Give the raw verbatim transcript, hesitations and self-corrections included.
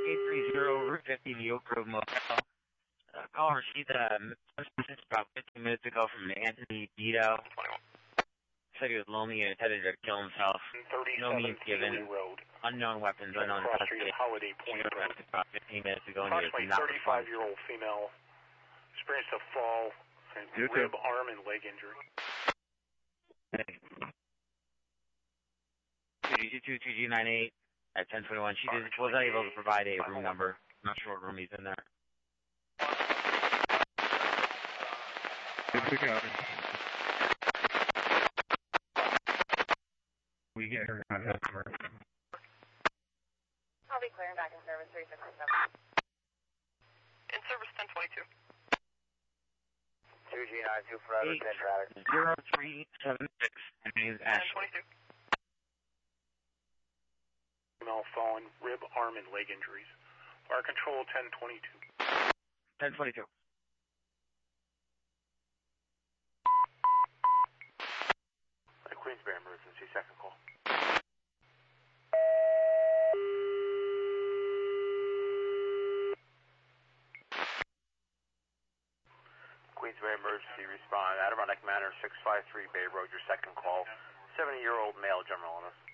eight three zero Route fifty, the Oak Grove Motel. Uh, call received a message about fifteen minutes ago from Anthony Dito. Said he was lonely and intended to kill himself. No means given. Unknown weapons, unknown suspect. Holiday Point Road. About fifteen minutes ago, and he was Approximately not thirty-five-year-old female experienced a fall and rib, arm, and leg injury. two two two G nine eight at ten twenty-one. She did, was not able to provide a room number. I'm not sure what room he's in there. Good copy. We get her contact number. I'll be clearing back in service three fifty-seven. In service ten twenty-two. two G nine two forever, ten traffic. zero three seven six. My name is Ashley. ten twenty-two. Female fallen, rib, arm, and leg injuries. Fire control ten twenty-two. ten twenty-two. Queensbury emergency, second call. Queensbury emergency, respond. Adirondack Manor, six five three Bay Road, your second call. seventy-year-old male, general illness.